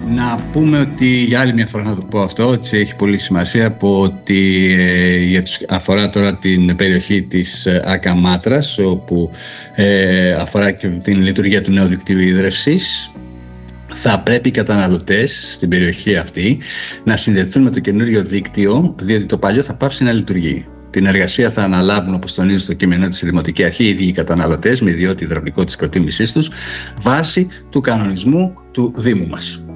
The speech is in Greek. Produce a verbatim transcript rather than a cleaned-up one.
Να πούμε ότι για άλλη μια φορά να το πω αυτό, ότι έχει πολύ σημασία από ότι ε, αφορά τώρα την περιοχή της ΑΚΑ Μάτρας, όπου ε, αφορά και την λειτουργία του νέου δικτύου ίδρευσης. Θα πρέπει οι καταναλωτές στην περιοχή αυτή να συνδεθούν με το καινούριο δίκτυο, διότι το παλιό θα πάψει να λειτουργεί. Την εργασία θα αναλάβουν, όπως τονίζει στο κείμενό της η Δημοτική Αρχή, οι ίδιοι οι καταναλωτές με ιδιότητα υδραυλικό της προτίμησής τους, βάσει του κανονισμού του Δήμου μας.